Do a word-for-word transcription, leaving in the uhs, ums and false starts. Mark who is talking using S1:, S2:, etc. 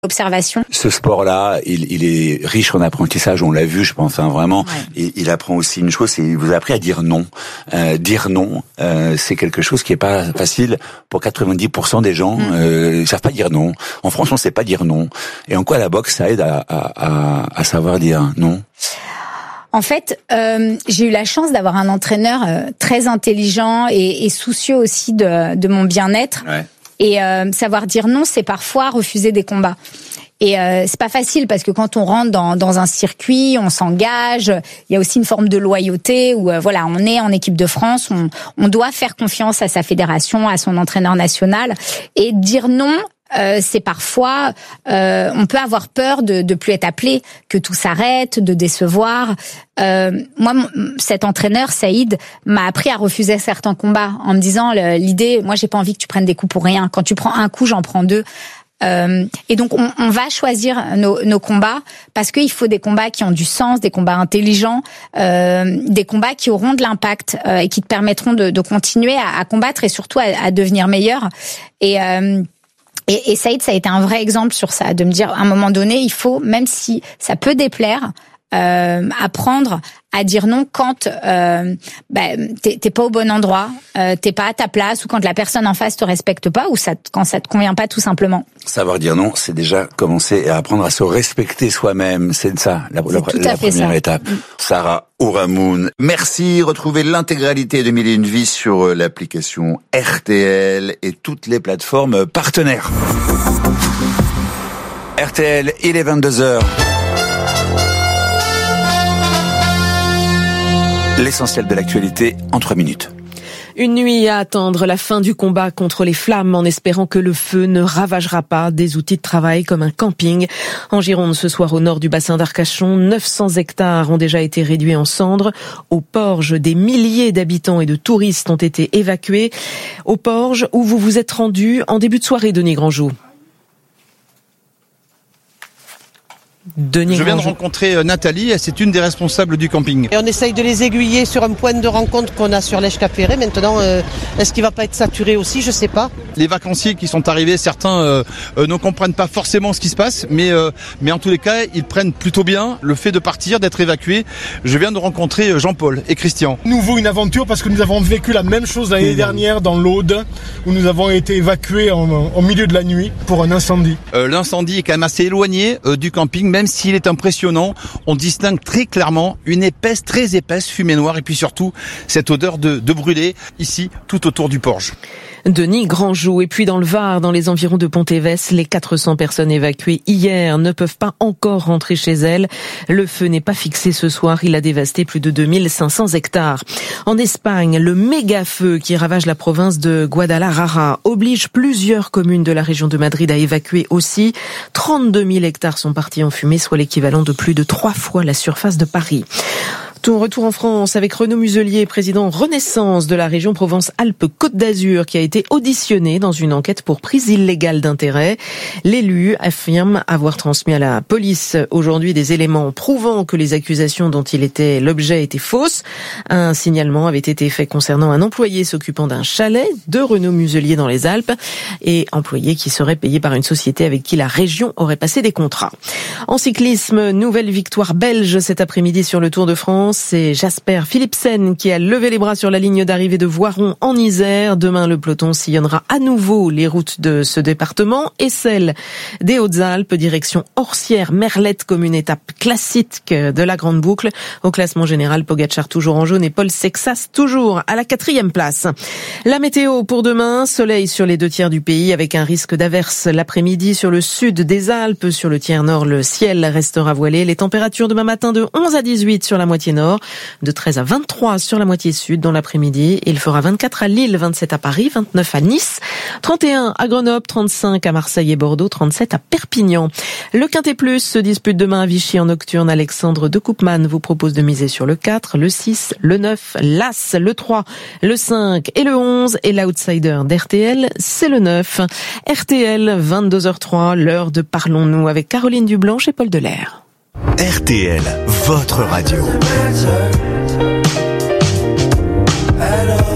S1: Observation.
S2: Ce sport-là, il, il est riche en apprentissage, on l'a vu, je pense, hein, vraiment. Ouais. Et il apprend aussi une chose, c'est il vous a appris à dire non. Euh, dire non, euh, c'est quelque chose qui est pas facile pour quatre-vingt-dix pour cent des gens. Mm. Euh, ils savent pas dire non. En France, on sait pas dire non. Et en quoi la boxe, ça aide à, à, à, à savoir dire non?
S1: En fait, euh, j'ai eu la chance d'avoir un entraîneur euh, très intelligent et, et soucieux aussi de, de mon bien-être. Ouais. Et euh, savoir dire non, c'est parfois refuser des combats. Et euh, c'est pas facile parce que quand on rentre dans, dans un circuit, on s'engage. Il y a aussi une forme de loyauté où euh, voilà, on est en équipe de France, on, on doit faire confiance à sa fédération, à son entraîneur national. Et dire non, euh, c'est parfois, euh, on peut avoir peur de de plus être appelé, que tout s'arrête, de décevoir. Euh, moi, mon, cet entraîneur, Saïd, m'a appris à refuser certains combats en me disant l'idée, moi, j'ai pas envie que tu prennes des coups pour rien. Quand tu prends un coup, j'en prends deux. Euh, et donc, on, on va choisir nos, nos combats parce qu'il faut des combats qui ont du sens, des combats intelligents, euh, des combats qui auront de l'impact euh, et qui te permettront de, de continuer à, à combattre et surtout à, à devenir meilleur. Et euh, Et, et Saïd, ça a été un vrai exemple sur ça, de me dire, à un moment donné, il faut, même si ça peut déplaire, euh, apprendre à dire non quand euh, bah, t'es, t'es pas au bon endroit, euh, t'es pas à ta place, ou quand la personne en face te respecte pas, ou ça, quand ça te convient pas tout simplement.
S2: Savoir dire non, c'est déjà commencer à apprendre à se respecter soi-même. C'est ça, la, la, la, la première ça. étape. Mmh. Sarah Ouramoun, merci. Retrouvez l'intégralité de Mille et une Vies sur l'application R T L et toutes les plateformes partenaires. R T L, il est vingt-deux heures. L'essentiel de l'actualité en trois minutes.
S3: Une nuit à attendre la fin du combat contre les flammes en espérant que le feu ne ravagera pas des outils de travail comme un camping. En Gironde, ce soir au nord du bassin d'Arcachon, neuf cents hectares ont déjà été réduits en cendres. Au Porge, des milliers d'habitants et de touristes ont été évacués. Au Porge, où vous vous êtes rendu en début de soirée, Denis Grandjou.
S4: Denis Je viens Grandjou. de rencontrer Nathalie, c'est une des responsables du camping.
S5: Et on essaye de les aiguiller sur un point de rencontre qu'on a sur l'Èche-Cap-Ferré. Maintenant, euh, est-ce qu'il ne va pas être saturé aussi? Je ne sais pas.
S4: Les vacanciers qui sont arrivés, certains euh, euh, ne comprennent pas forcément ce qui se passe, mais, euh, mais en tous les cas, ils prennent plutôt bien le fait de partir, d'être évacués. Je viens de rencontrer Jean-Paul et Christian.
S6: Nouveau une aventure parce que nous avons vécu la même chose l'année dernière dans l'Aude, où nous avons été évacués en, en milieu de la nuit pour un incendie.
S4: Euh, l'incendie est quand même assez éloigné euh, du camping, même s'il est impressionnant, on distingue très clairement une épaisse, très épaisse fumée noire et puis surtout cette odeur de, de brûlé ici, tout autour du Porge.
S3: Denis Grandjou. Et puis dans le Var, dans les environs de Pontévès, les quatre cents personnes évacuées hier ne peuvent pas encore rentrer chez elles. Le feu n'est pas fixé ce soir, il a dévasté plus de deux mille cinq cents hectares. En Espagne, le méga feu qui ravage la province de Guadalajara oblige plusieurs communes de la région de Madrid à évacuer aussi. trente-deux mille hectares sont partis en fumée, soit l'équivalent de plus de trois fois la surface de Paris. Tout retour en France avec Renaud Muselier, président Renaissance de la région Provence-Alpes-Côte d'Azur, qui a été auditionné dans une enquête pour prise illégale d'intérêt. L'élu affirme avoir transmis à la police aujourd'hui des éléments prouvant que les accusations dont il était l'objet étaient fausses. Un signalement avait été fait concernant un employé s'occupant d'un chalet de Renaud Muselier dans les Alpes, et employé qui serait payé par une société avec qui la région aurait passé des contrats. En cyclisme, nouvelle victoire belge cet après-midi sur le Tour de France. C'est Jasper Philipsen qui a levé les bras sur la ligne d'arrivée de Voiron en Isère. Demain, le peloton sillonnera à nouveau les routes de ce département et celles des Hautes-Alpes, direction Orsières-Merlette, comme une étape classique de la Grande Boucle. Au classement général, Pogacar toujours en jaune et Paul Sexas toujours à la quatrième place. La météo pour demain, soleil sur les deux tiers du pays avec un risque d'averse l'après-midi sur le sud des Alpes. Sur le tiers nord, le ciel restera voilé. Les températures demain matin de onze à dix-huit sur la moitié nord, de treize à vingt-trois sur la moitié sud dans l'après-midi. Il fera vingt-quatre à Lille, vingt-sept à Paris, vingt-neuf à Nice, trente et un à Grenoble, trente-cinq à Marseille et Bordeaux, trente-sept à Perpignan. Le Quintet Plus se dispute demain à Vichy en nocturne. Alexandre de Koopman vous propose de miser sur le quatre, le six, le neuf, l'As, le trois, le cinq et le onze. Et l'outsider d'R T L, c'est le neuf. R T L, vingt-deux heures trois, l'heure de Parlons-nous avec Caroline Dublanche et Paul Delair.
S7: R T L, votre radio.